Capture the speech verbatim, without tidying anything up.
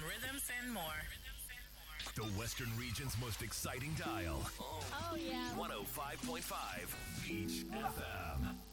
rhythms, and more. The Western region's most exciting dial. Oh, yeah. one oh five point five Beach F M.